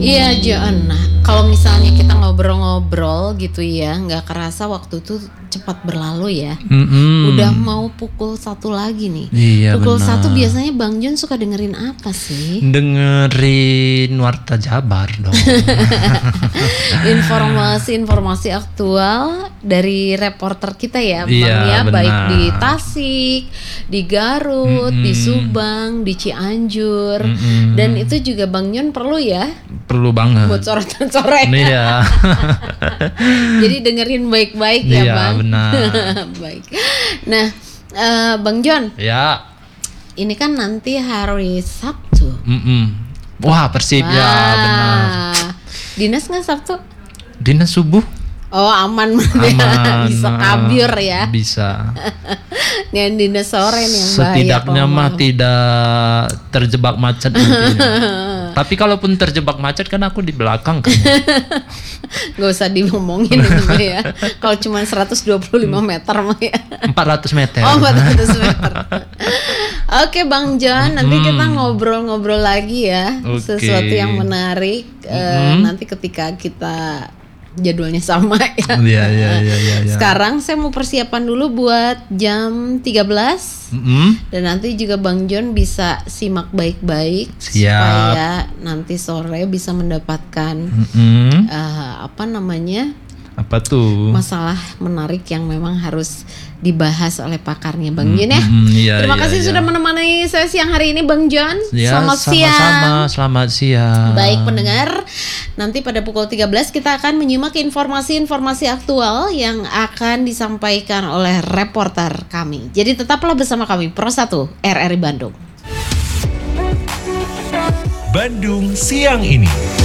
Iya John, nah kalau misalnya kita ngobrol-ngobrol gitu ya, nggak kerasa waktu itu cepat berlalu ya. Udah mau pukul 1 lagi nih. Iya, Pukul benar. 1 biasanya Bang John suka dengerin apa sih? Dengerin Warta Jabar dong. Informasi-informasi aktual dari reporter kita ya Bang Iya, ya, benar. baik di Tasik, di Garut, di Subang, di Cianjur. Dan itu juga Bang John perlu ya Perlu banget. buat sorotan-sore. Iya. Jadi dengerin baik-baik ya Iya, Bang. benar. Baik. Nah, Bang John, Ya. ini kan nanti hari Sabtu. Wah, Persib ya, benar. Dinas nggak Sabtu? Dinas subuh. Oh aman, Aman. bisa kabur ya. Bisa. Yang dinas sore nih yang bahaya. Setidaknya kalau mah malam. tidak terjebak macet nantinya. Tapi kalaupun terjebak macet kan aku di belakang kan. Gak usah diomongin itu mah ya. Kalau cuma 125 meter mah ya. 400 meter. Oh 400 meter. Oke Bang John, nanti kita ngobrol-ngobrol lagi ya. Oke. Sesuatu yang menarik nanti ketika kita jadwalnya sama ya. Iya. Sekarang saya mau persiapan dulu buat jam 13. Dan nanti juga Bang John bisa simak baik-baik Siap. supaya nanti sore bisa mendapatkan Apa tuh? masalah menarik yang memang harus dibahas oleh pakarnya Bang John ya. Iya, Terima iya, kasih iya. sudah menemani saya siang hari ini Bang John. Ya, Selamat siang. sama-sama. Selamat siang. Baik pendengar, nanti pada pukul 13 kita akan menyimak informasi-informasi aktual yang akan disampaikan oleh reporter kami. Jadi tetaplah bersama kami Pro 1 RRI Bandung. Bandung siang ini.